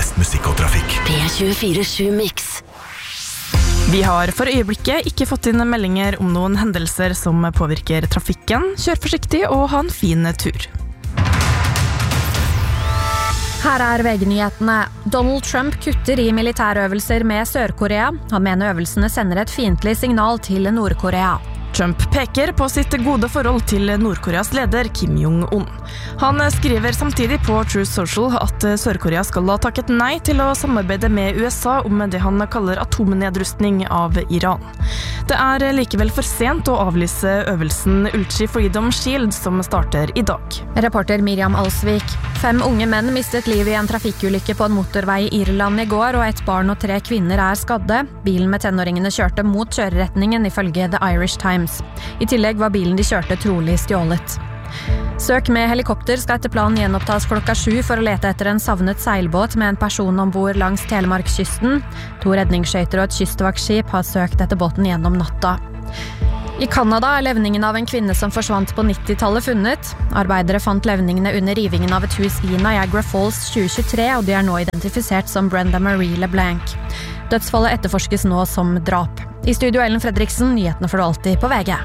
best musikk og trafikk. P24/7 Mix. Vi har for øyeblikket ikke fått inn meldinger om noen hendelser som påvirker trafikken. Kjør forsiktig og ha en fin tur. Her VG-nyhetene. Donald Trump kutter i militærøvelser med Sør-Korea. Han mener øvelsene sender et fiendtlig signal til Nord-Korea. Trump peker på sitt gode forhold til Nord-Koreas leder Kim Jong-un. Han skriver samtidig på True Social at Sør-Korea skal ha takket nei til å samarbeide med USA om det han kaller atomnedrustning av Iran. Det likevel for sent å avlyse øvelsen Ulchi Freedom Shield som starter i dag. Reporter Miriam Alsvik. 5 unge menn mistet livet i en trafikkulykke på en motorvei i Irland i går, og 1 barn og 3 kvinner skadde. Bilen med tenåringene kjørte mot kjøreretningen ifølge The Irish Times. I tillegg var bilen de kjørte trolig stjålet. Søk med helikopter skal etter planen gjenopptas klokka 7 for å lete etter en savnet seilbåt med en person ombord langs Telemarkskysten. 2 redningsskøyter og et kystvaktskip har søkt etter båten gjennom natta. I Kanada levningen av en kvinne som forsvant på 90-tallet funnet. Arbeidere fant levningene under rivingen av et hus i Niagara Falls 2023, og de nå identifisert som Brenda Marie LeBlanc. Dødsfallet etterforskes nå som drap. I studio Ellen Fredriksen, nyhetene får du alltid på VG.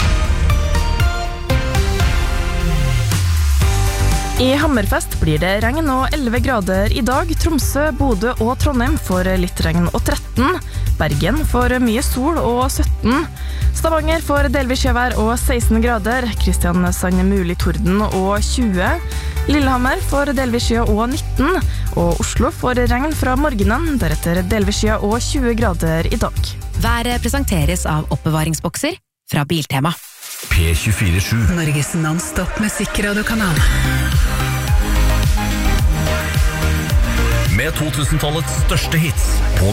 I Hammerfest blir det regn og 11 grader i dag. Tromsø, Bodø og Trondheim får litt regn og 13. Bergen får mye sol og 17. Stavanger får delvis sjøvær og 16 grader. Kristiansand mulig torden og 20. Lillehammer får delvis sjø og 19. Og Oslo får regn fra morgenen, deretter delvis sjø og 20 grader i dag. Været presenteres av oppbevaringsbokser fra Biltema. P24/7. Norges non-stop musikkradiokanal. Med 2000-tallets største hits på